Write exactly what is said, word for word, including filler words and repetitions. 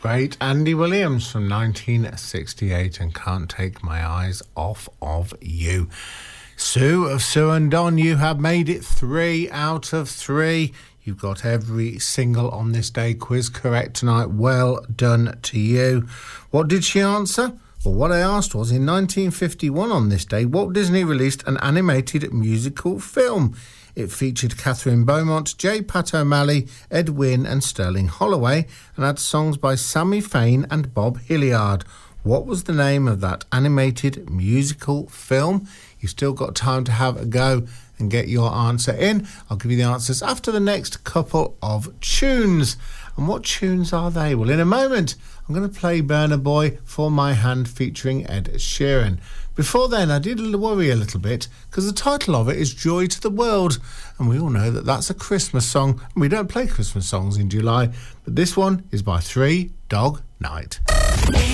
great Andy Williams from nineteen sixty-eight and Can't Take My Eyes Off of You. Sue of Sue and Don, you have made it three out of three. You've got every single on this day quiz correct tonight. Well done to you. What did she answer? Well, what I asked was, in nineteen fifty-one on this day, Walt Disney released an animated musical film. It featured Catherine Beaumont, J. Pat O'Malley, Ed Wynn and Sterling Holloway, and had songs by Sammy Fain and Bob Hilliard. What was the name of that animated musical film? You've still got time to have a go and get your answer in. I'll give you the answers after the next couple of tunes. And what tunes are they? Well, in a moment, I'm going to play Burna Boy For My Hand featuring Ed Sheeran. Before then, I did worry a little bit because the title of it is Joy to the World. And we all know that that's a Christmas song. And we don't play Christmas songs in July. But this one is by Three Dog Night.